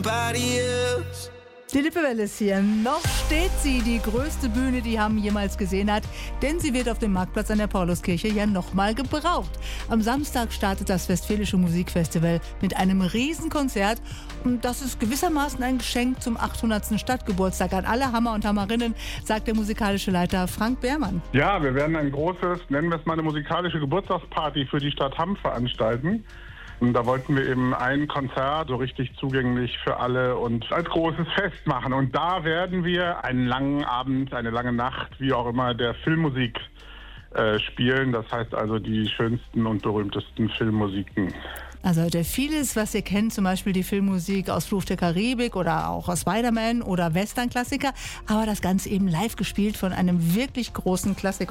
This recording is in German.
Die Lippewelle ist hier. Noch steht sie, die größte Bühne, die Hamm jemals gesehen hat, denn sie wird auf dem Marktplatz an der Pauluskirche ja nochmal gebraucht. Am Samstag startet das Westfälische Musikfestival mit einem Riesenkonzert und das ist gewissermaßen ein Geschenk zum 800. Stadtgeburtstag an alle Hammer und Hammerinnen, sagt der musikalische Leiter Frank Behrmann. Ja, wir werden ein großes, nennen wir es mal eine musikalische Geburtstagsparty für die Stadt Hamm veranstalten. Und da wollten wir eben ein Konzert so richtig zugänglich für alle und als großes Fest machen. Und da werden wir einen langen Abend, eine lange Nacht, wie auch immer, der Filmmusik spielen. Das heißt also die schönsten und berühmtesten Filmmusiken. Also heute vieles, was ihr kennt, zum Beispiel die Filmmusik aus Fluch der Karibik oder auch aus Spider-Man oder Western-Klassiker, aber das Ganze eben live gespielt von einem wirklich großen Klassiker.